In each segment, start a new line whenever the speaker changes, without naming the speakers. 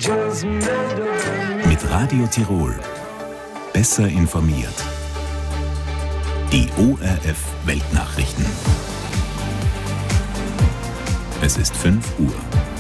Mit Radio Tirol. Besser informiert. Die ORF Weltnachrichten. Es ist 5 Uhr.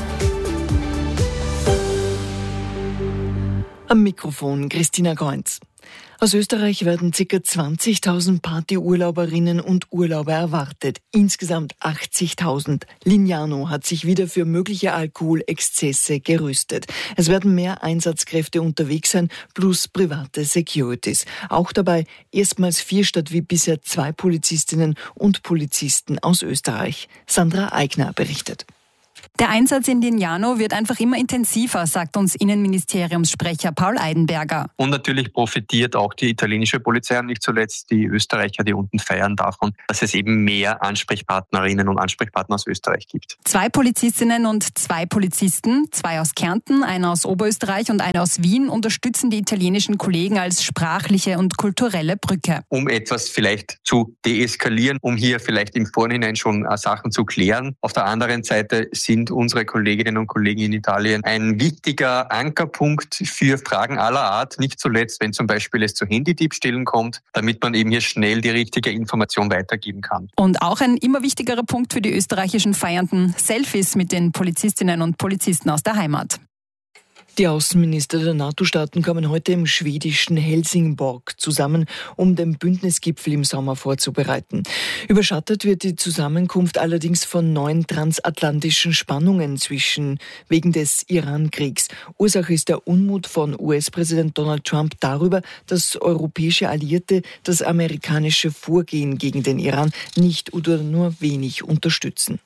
Am Mikrofon Christina Kreunz. Aus Österreich werden ca. 20.000 Partyurlauberinnen und Urlauber erwartet. Insgesamt 80.000. Lignano hat sich wieder für mögliche Alkoholexzesse gerüstet. Es werden mehr Einsatzkräfte unterwegs sein, plus private Securities. Auch dabei erstmals 4 statt wie bisher 2 Polizistinnen und Polizisten aus Österreich. Sandra Eigner berichtet.
Der Einsatz in Lignano wird einfach immer intensiver, sagt uns Innenministeriumssprecher Paul Eidenberger.
Und natürlich profitiert auch die italienische Polizei und nicht zuletzt die Österreicher, die unten feiern, davon, dass es eben mehr Ansprechpartnerinnen und Ansprechpartner aus Österreich gibt.
2 Polizistinnen und 2 Polizisten, 2 aus Kärnten, einer aus Oberösterreich und einer aus Wien, unterstützen die italienischen Kollegen als sprachliche und kulturelle Brücke.
Um etwas vielleicht zu deeskalieren, um hier vielleicht im Vorhinein schon Sachen zu klären. Auf der anderen Seite sind unsere Kolleginnen und Kollegen in Italien ein wichtiger Ankerpunkt für Fragen aller Art, nicht zuletzt, wenn zum Beispiel es zu Handydiebstählen kommt, damit man eben hier schnell die richtige Information weitergeben kann.
Und auch ein immer wichtigerer Punkt für die österreichischen Feiernden: Selfies mit den Polizistinnen und Polizisten aus der Heimat.
Die Außenminister der NATO-Staaten kommen heute im schwedischen Helsingborg zusammen, um den Bündnisgipfel im Sommer vorzubereiten. Überschattet wird die Zusammenkunft allerdings von neuen transatlantischen Spannungen wegen des Iran-Kriegs. Ursache ist der Unmut von US-Präsident Donald Trump darüber, dass europäische Alliierte das amerikanische Vorgehen gegen den Iran nicht oder nur wenig unterstützen.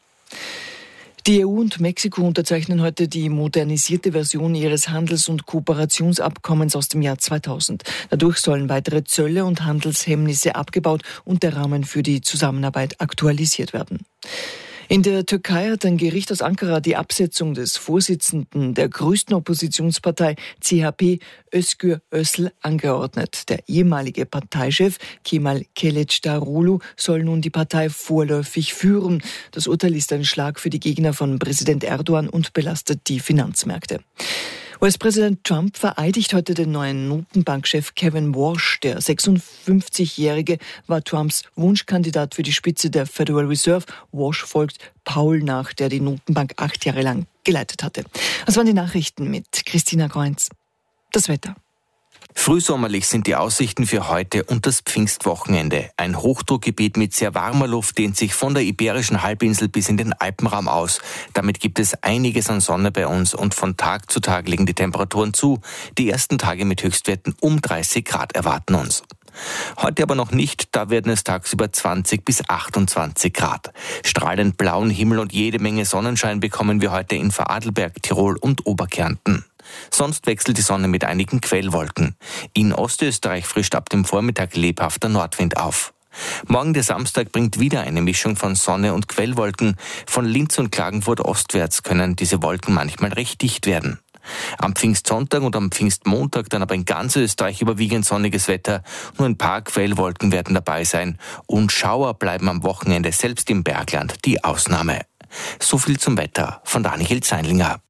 Die EU und Mexiko unterzeichnen heute die modernisierte Version ihres Handels- und Kooperationsabkommens aus dem Jahr 2000. Dadurch sollen weitere Zölle und Handelshemmnisse abgebaut und der Rahmen für die Zusammenarbeit aktualisiert werden. In der Türkei hat ein Gericht aus Ankara die Absetzung des Vorsitzenden der größten Oppositionspartei CHP, Özgür Özel, angeordnet. Der ehemalige Parteichef Kemal Kılıçdaroğlu soll nun die Partei vorläufig führen. Das Urteil ist ein Schlag für die Gegner von Präsident Erdogan und belastet die Finanzmärkte. US-Präsident Trump vereidigt heute den neuen Notenbankchef Kevin Warsh. Der 56-Jährige war Trumps Wunschkandidat für die Spitze der Federal Reserve. Warsh folgt Paul nach, der die Notenbank 8 Jahre lang geleitet hatte. Das waren die Nachrichten mit Christina Kreunz. Das Wetter.
Frühsommerlich sind die Aussichten für heute und das Pfingstwochenende. Ein Hochdruckgebiet mit sehr warmer Luft dehnt sich von der Iberischen Halbinsel bis in den Alpenraum aus. Damit gibt es einiges an Sonne bei uns und von Tag zu Tag legen die Temperaturen zu. Die ersten Tage mit Höchstwerten um 30 Grad erwarten uns. Heute aber noch nicht, da werden es tagsüber 20 bis 28 Grad. Strahlend blauen Himmel und jede Menge Sonnenschein bekommen wir heute in Vorarlberg, Tirol und Oberkärnten. Sonst wechselt die Sonne mit einigen Quellwolken. In Ostösterreich frischt ab dem Vormittag lebhafter Nordwind auf. Morgen der Samstag bringt wieder eine Mischung von Sonne und Quellwolken. Von Linz und Klagenfurt ostwärts können diese Wolken manchmal recht dicht werden. Am Pfingstsonntag und am Pfingstmontag dann aber in ganz Österreich überwiegend sonniges Wetter. Nur ein paar Quellwolken werden dabei sein. Und Schauer bleiben am Wochenende selbst im Bergland die Ausnahme. So viel zum Wetter von Daniel Zeinlinger.